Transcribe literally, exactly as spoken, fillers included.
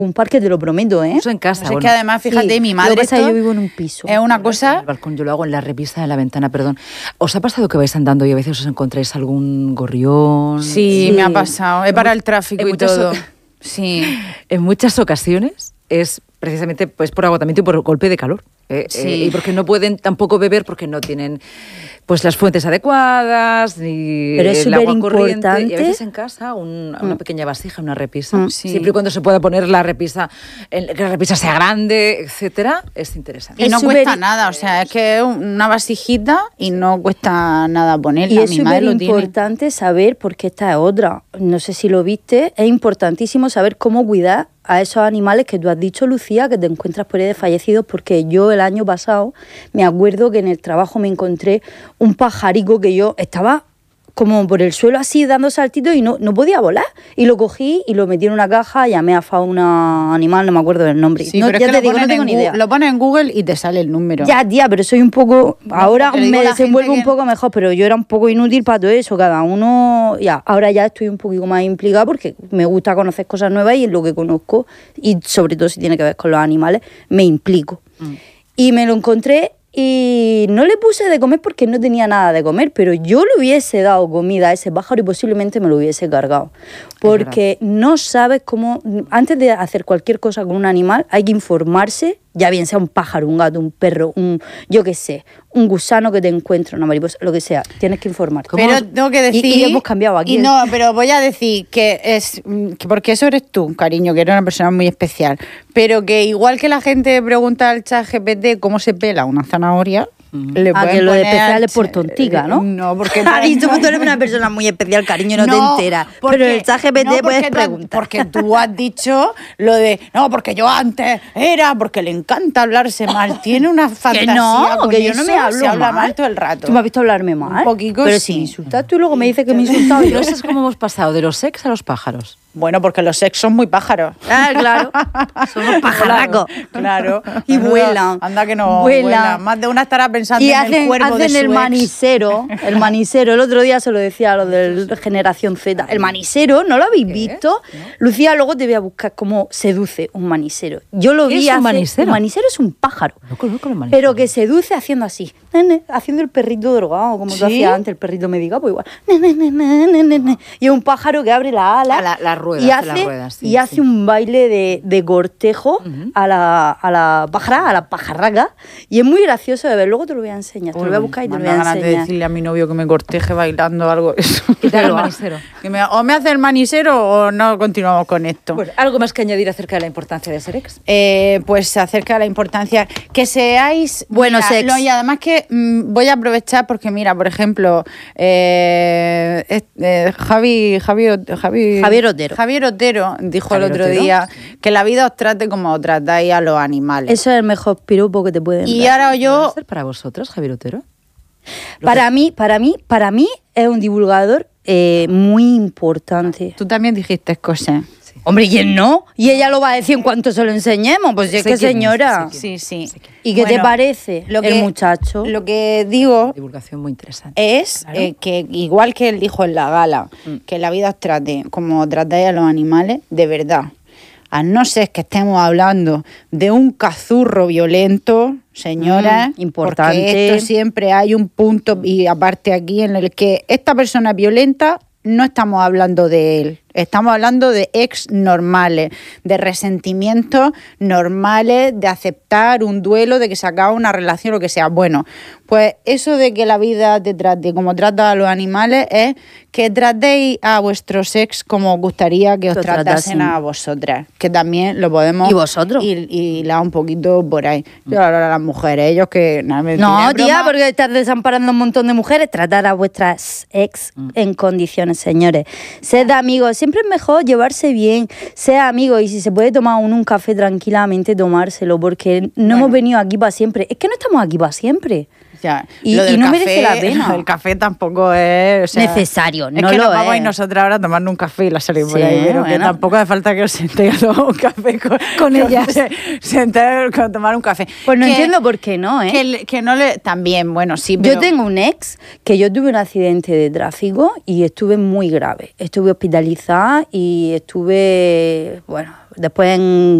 Un parque, te lo prometo, ¿eh? Eso en casa. Pues bueno. es que además, fíjate, Sí, mi lo madre que pasa es que esto yo vivo en un piso. es una En cosa... el balcón, yo lo hago en la repisa de la ventana, perdón. ¿Os ha pasado que vais andando y a veces os encontráis algún gorrión? Sí, Sí. me ha pasado. He parado el tráfico en y muchas todo. o- Sí. En muchas ocasiones es precisamente pues por agotamiento y por golpe de calor. Eh, Sí. eh, y porque no pueden tampoco beber porque no tienen pues las fuentes adecuadas ni Pero es el agua corriente. superimportante. Y a veces en casa un- una Mm. pequeña vasija, una repisa, Mm. Sí. siempre y cuando se pueda poner la repisa, en- que la repisa sea grande, etcétera, es interesante. Y Es no súper- cuesta nada, o sea, es que es una vasijita y no cuesta nada ponerla. Y es Mi madre súper lo tiene. importante saber, porque esta es otra, no sé si lo viste, es importantísimo saber cómo cuidar a esos animales que tú has dicho, Lucía, que te encuentras por ahí desfallecidos, porque yo el año pasado me acuerdo que en el trabajo me encontré un pajarico que yo estaba como por el suelo así dando saltitos y no, no podía volar. Y lo cogí y lo metí en una caja, llamé a fauna animal, no me acuerdo del nombre. Sí, no, pero es ya que te lo digo, no ponen tengo en ni Gu- idea. Lo pones en Google y te sale el número. Ya, tía, pero soy un poco... No, ahora pero te digo, me la gente desenvuelvo un que- poco mejor, pero yo era un poco inútil para todo eso. Cada uno... Ya, ahora ya estoy un poquito más implicada porque me gusta conocer cosas nuevas y en lo que conozco, y sobre todo si tiene que ver con los animales, me implico. Mm. Y me lo encontré y no le puse de comer porque no tenía nada de comer, pero yo le hubiese dado comida a ese pájaro y posiblemente me lo hubiese cargado. Porque no sabes cómo... Antes de hacer cualquier cosa con un animal hay que informarse, ya bien sea un pájaro, un gato, un perro, un yo qué sé, un gusano que te encuentre, una mariposa, lo que sea, tienes que informarte. Pero tengo que Y- decir... y hemos cambiado aquí, y ¿eh? no, pero voy a decir que es... mm, que porque eso eres tú, cariño, que eres una persona muy especial. Pero que igual que la gente pregunta al chat G P T cómo se pela una zanahoria... Le Ah, pueden que lo de poner especial al es por ch- tontica, ¿no? No, porque... Ay, tú, tú eres una persona muy especial, cariño, no, te enteras. Pero en el chat G P T no, puedes porque tú- preguntar. Porque tú has dicho lo de, no, porque yo antes era, porque le encanta hablarse mal. Tiene una Que fantasía no, con que yo no me eso, hablo se habla mal. mal todo el rato. Tú me has visto hablarme mal. Un poquito Pero sí. si me insultas tú, luego me dices que me he insultado Pero yo. eso es como hemos pasado de los sex a los pájaros. Bueno, porque los sex son muy pájaros. Ah, claro. Somos pajarracos. Claro. Y vuelan. Anda que no Vuelan. vuelan. Más de una estará pensando Y en hacen, el cuerpo de hacen su el ex. manicero, el manicero. El otro día se lo decía a los de Generación Z. El manicero, ¿no lo habéis visto? Lucía, luego te voy a buscar cómo seduce un manicero. Yo lo ¿Qué vi es un hace- manicero? Un manicero es un pájaro. No conozco los maniceros. Pero que seduce haciendo así, nene, haciendo el perrito drogado, como ¿Sí? tú hacías antes, el perrito me diga, pues igual. Nene, nene, nene, nene. Y es un pájaro que abre la ala A la- la rueda, y hace hace, la rueda, sí, y hace sí. un baile de, de cortejo Ujú. a, la, a la pájara, a la pajarraca. Y es muy gracioso de ver. Luego te lo voy a enseñar, te lo voy a buscar y te lo Me voy a dan ganas de enseñar. decirle a mi novio que me corteje bailando algo de eso. ¿Qué tal el manicero? Que me- o me hace el manicero o no continuamos con esto. Bueno, ¿algo más que añadir acerca de la importancia de ser ex? Eh, pues acerca de la importancia que seáis Buenos mira, ex. lo- y además que mm, voy a aprovechar porque mira, por ejemplo, eh, es- eh, Javi, Javi, Javi, Javier Otero. Javier Otero dijo Javier el otro Otero, día que la vida os trate como tratáis a los animales. Eso es el mejor piropo que te pueden y dar. ahora ¿Puede yo ser para vosotros, Javier Otero? Lo Para mí, para mí, para mí es un divulgador eh, muy importante. tú también dijiste cosas. Hombre, ¿quién no? Y ella lo va a decir en cuanto se lo enseñemos. Pues si es Sé que quién es, señora. sé Sí, sí. ¿Y qué te Bueno, parece lo el que- muchacho? Lo que digo Divulgación muy interesante. es Claro. eh, que igual que él dijo en la gala, Mm. que la vida os trate como tratáis a los animales, de verdad. A no ser que estemos hablando de un cazurro violento, señora, Mm, importante. porque esto siempre hay un punto, y aparte aquí, en el que esta persona violenta, no estamos hablando de él. Estamos hablando de ex normales, de resentimientos normales, de aceptar un duelo, de que se acaba una relación, lo que sea. Bueno, pues eso de que la vida te trate como trata a los animales es que tratéis a vuestros ex como os gustaría que os Que os tratasen tratasen. a vosotras, que también lo podemos ¿Y vosotros? y, y la un poquito por ahí. Yo ahora a las mujeres, ellos que nada, me No, tienen tía, broma. porque estás desamparando a un montón de mujeres. Tratar a vuestras ex en condiciones, señores. Sed amigos. Siempre es mejor llevarse bien, ser amigos. Y si se puede tomar uno un café tranquilamente, tomárselo. Porque no Bueno. hemos venido aquí para siempre. Es que no estamos aquí para siempre. Ya. Y- Lo y del no merece la pena. El café tampoco es... o sea, Necesario, es no que lo nos vamos a es. ir nosotras ahora a tomarnos un café y la salimos por Sí, ahí, pero que bueno. tampoco hace falta que os sentéis a tomar un café con, Con ellas. Sentar con tomar un café. Pues no Que- entiendo por qué no, ¿eh? Que, le- que no le... También, bueno, sí, pero... Yo tengo un ex que yo tuve un accidente de tráfico y estuve muy grave. Estuve hospitalizada y estuve, bueno, Después en